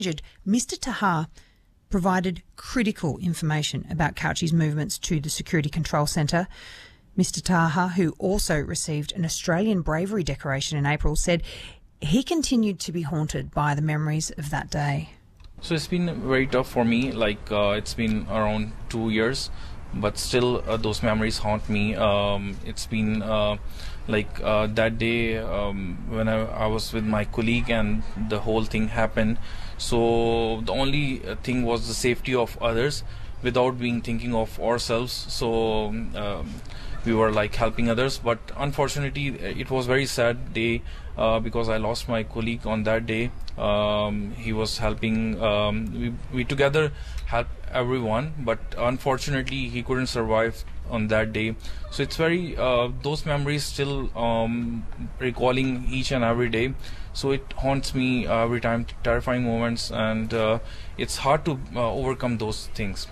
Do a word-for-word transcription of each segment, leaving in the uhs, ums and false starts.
Mister Taha provided critical information about Cauchi's movements to the Security Control Centre. Mister Taha, who also received an Australian Bravery Decoration in April, said he continued to be haunted by the memories of that day. So it's been very tough for me, like uh, it's been around two years, but still uh, those memories haunt me. Um, it's been uh, like uh, that day um, when I, I was with my colleague and the whole thing happened. So the only thing was the safety of others without being thinking of ourselves. So um, we were like helping others, but unfortunately it was very sad day uh, because I lost my colleague on that day. Um, he was helping, um, we, we together helped everyone, but unfortunately he couldn't survive on that day. So it's very, uh, those memories still um, recalling each and every day. So it haunts me uh, every time, terrifying moments, and uh, it's hard to uh, overcome those things.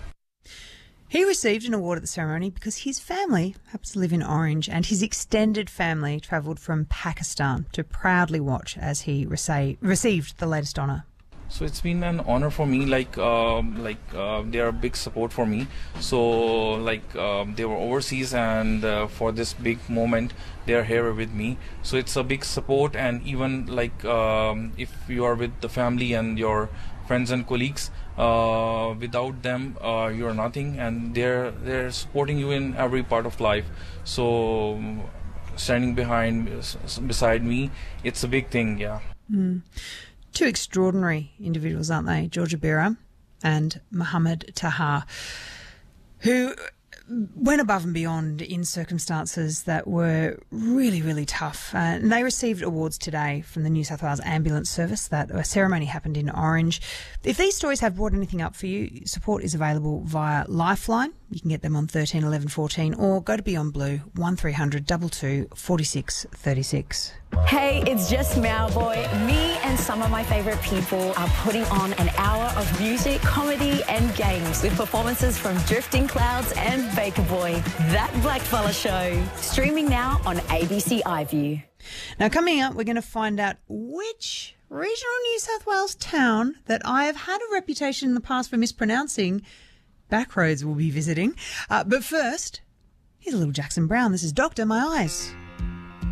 He received an award at the ceremony because his family happens to live in Orange, and his extended family travelled from Pakistan to proudly watch as he rece- received the latest honour. So it's been an honor for me. Like, um, like uh, they are a big support for me. So, like, um, they were overseas, and uh, for this big moment, they are here with me. So it's a big support, and even like um, if you are with the family and your friends and colleagues, uh, without them, uh, you are nothing, and they're they're supporting you in every part of life. So, standing behind, beside me, it's a big thing. Yeah. Mm. Two extraordinary individuals, aren't they? Georgia Bira and Muhammad Taha, who went above and beyond in circumstances that were really, really tough. Uh, and they received awards today from the New South Wales Ambulance Service. That a ceremony happened in Orange. If these stories have brought anything up for you, support is available via Lifeline. You can get them on thirteen eleven fourteen, or go to Beyond Blue one three hundred two two forty-six thirty-six. Hey, it's just Mauboy. Me and some of my favourite people are putting on an hour of music, comedy and games with performances from Drifting Clouds and Baker Boy. That Blackfella Show. Streaming now on A B C iView. Now, coming up, we're going to find out which regional New South Wales town that I have had a reputation in the past for mispronouncing Backroads will be visiting. Uh, but first, here's a little Jackson Brown. This is Doctor My Eyes.